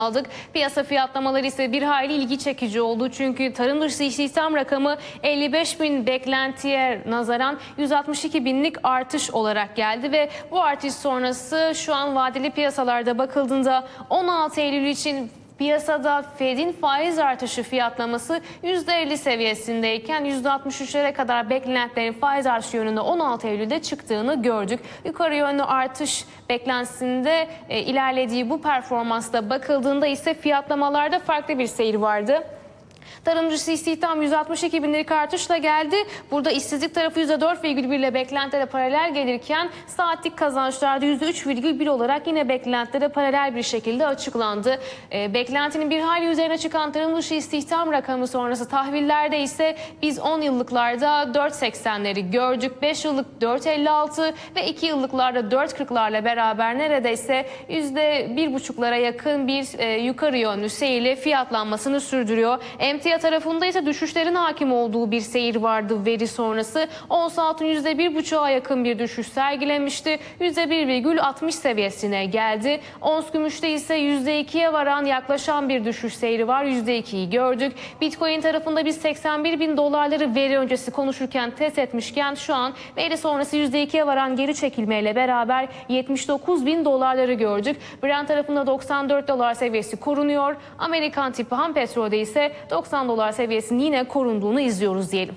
aldık. Piyasa fiyatlamaları ise bir hayli ilgi çekici oldu. Çünkü tarım dışı istihdam rakamı 55 bin beklentiye nazaran 162 binlik artış olarak geldi ve bu artış sonrası şu an vadeli piyasalarda bakıldığında 16 Eylül için piyasada Fed'in faiz artışı fiyatlaması %50 seviyesindeyken %63'lere kadar beklentilerin faiz artışı yönünde 16 Eylül'de çıktığını gördük. Yukarı yönlü artış beklentisinde ilerlediği bu performansta bakıldığında ise fiyatlamalarda farklı bir seyir vardı. Tarım dışı istihdam 162 binlik artışla geldi. Burada işsizlik tarafı %4,1 ile beklentilere paralel gelirken saatlik kazançlarda %3,1 olarak yine beklentilere paralel bir şekilde açıklandı. Beklentinin bir hayli üzerine çıkan tarım dışı istihdam rakamı sonrası tahvillerde ise biz 10 yıllıklarda 4,80'leri gördük. 5 yıllık 4,56 ve 2 yıllıklarda 4,40'larla beraber neredeyse %1,5'lara yakın bir yukarı yönlü seyirle fiyatlanmasını sürdürüyor. Emtia tarafında ise düşüşlerin hakim olduğu bir seyir vardı veri sonrası. Ons altın %1,5'a yakın bir düşüş sergilemişti. %1,60 seviyesine geldi. Ons gümüşte ise %2'ye varan yaklaşan bir düşüş seyri var. %2'yi gördük. Bitcoin tarafında biz 81 bin dolarları veri öncesi konuşurken test etmişken şu an veri sonrası %2'ye varan geri çekilmeyle beraber 79 bin dolarları gördük. Brent tarafında 94 dolar seviyesi korunuyor. Amerikan tipi ham petrolde ise 90 dolar seviyesinin yine korunduğunu izliyoruz diyelim.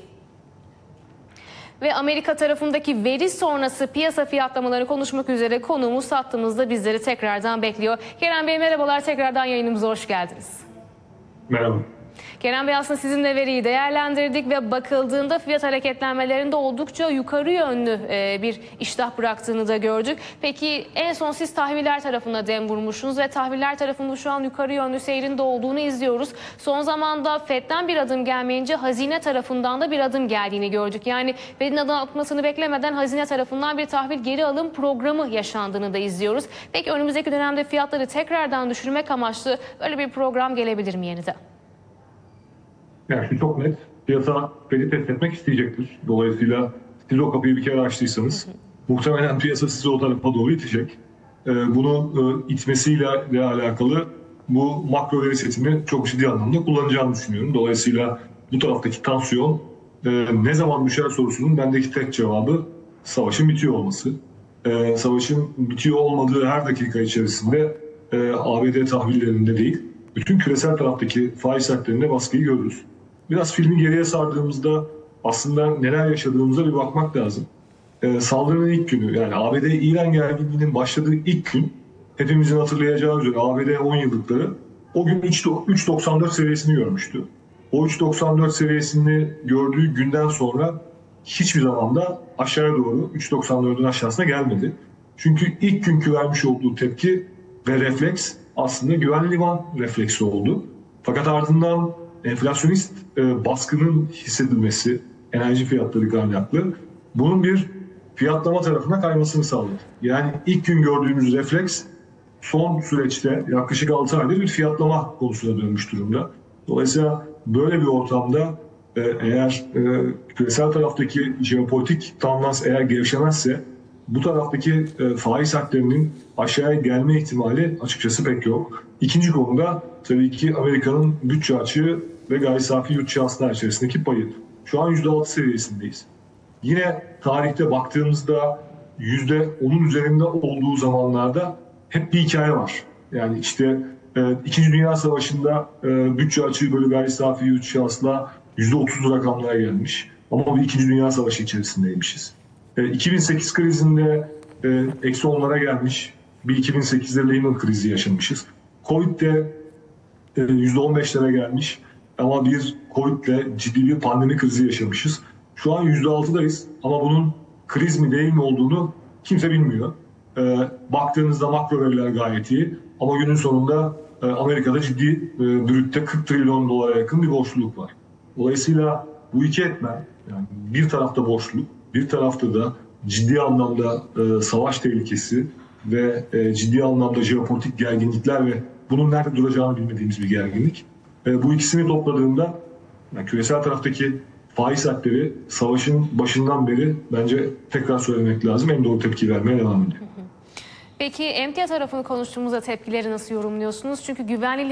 Ve Amerika tarafındaki veri sonrası piyasa fiyatlamaları konuşmak üzere konuğumuz hattımızda bizleri tekrardan bekliyor. Kerem Bey merhabalar, tekrardan yayınımıza hoş geldiniz. Merhaba. Kerem Bey, aslında sizinle veriyi değerlendirdik ve bakıldığında fiyat hareketlenmelerinde oldukça yukarı yönlü bir iştah bıraktığını da gördük. Peki en son siz tahviller tarafına dem vurmuşsunuz ve tahviller tarafında şu an yukarı yönlü seyrinde olduğunu izliyoruz. Son zamanda Fed'den bir adım gelmeyince hazine tarafından da bir adım geldiğini gördük. Yani Fed'in adım atmasını beklemeden hazine tarafından bir tahvil geri alım programı yaşandığını da izliyoruz. Peki önümüzdeki dönemde fiyatları tekrardan düşürmek amaçlı böyle bir program gelebilir mi yeniden? Yani şu çok net. Piyasa Fed'i test etmek isteyecektir. Dolayısıyla siz o kapıyı bir kere açtıysanız muhtemelen piyasa sizi o tarafa doğru itecek. Bunu itmesiyle alakalı bu makro veri setini çok ciddi anlamda kullanacağını düşünüyorum. Dolayısıyla bu taraftaki tansiyon ne zaman düşer sorusunun bendeki tek cevabı savaşın bitiyor olması. Savaşın bitiyor olmadığı her dakika içerisinde ABD tahvillerinde değil, bütün küresel taraftaki faiz setlerinde baskıyı görürüz. Biraz filmi geriye sardığımızda aslında neler yaşadığımıza bir bakmak lazım. Saldırının ilk günü, yani ABD-İran gerginliğinin başladığı ilk gün, hepimizin hatırlayacağı üzere ABD 10 yıllıkları o gün 3,94 seviyesini görmüştü. O 3,94 seviyesini gördüğü günden sonra hiçbir zaman da aşağıya doğru 3,94'ün aşağısına gelmedi. Çünkü ilk günkü vermiş olduğu tepki ve refleks aslında güvenli liman refleksi oldu. Fakat ardından enflasyonist baskının hissedilmesi, enerji fiyatları kaynaklı, bunun bir fiyatlama tarafına kaymasını sağladı. Yani ilk gün gördüğümüz refleks son süreçte yaklaşık 6 aydır bir fiyatlama konusuna dönmüş durumda. Dolayısıyla böyle bir ortamda eğer küresel taraftaki jeopolitik tendans eğer gevşemezse bu taraftaki faiz haklarının aşağıya gelme ihtimali açıkçası pek yok. İkinci konuda tabii ki Amerika'nın bütçe açığı ve gayri safi yurt içi hasıla içerisindeki payı. Şu an %6 seviyesindeyiz. Yine tarihte baktığımızda %10'un üzerinde olduğu zamanlarda hep bir hikaye var. Yani işte İkinci Dünya Savaşı'nda bütçe açığı bölü gayri safi yurt içi hasıla %30 rakamlara gelmiş. Ama bir İkinci Dünya Savaşı içerisindeymişiz. 2008 krizinde eksi 10'lara gelmiş. Bir 2008'de Lehman krizi yaşamışız. Covid'de %15'lere gelmiş. Ama bir Covid'le ciddi bir pandemi krizi yaşamışız. Şu an %6'dayız. Ama bunun kriz mi değil mi olduğunu kimse bilmiyor. Baktığınızda makro veriler gayet iyi. Ama günün sonunda Amerika'da ciddi brütte 40 trilyon dolara yakın bir borçluluk var. Dolayısıyla bu iki etmen, yani bir tarafta borçluluk, bir tarafta da ciddi anlamda savaş tehlikesi ve ciddi anlamda jeopolitik gerginlikler ve bunun nerede duracağını bilmediğimiz bir gerginlik. Bu ikisini topladığında yani küresel taraftaki faiz hatları savaşın başından beri bence tekrar söylemek lazım en doğru tepki vermeye devam ediyor. Peki emtia tarafını konuştuğumuzda tepkileri nasıl yorumluyorsunuz? Çünkü güvenli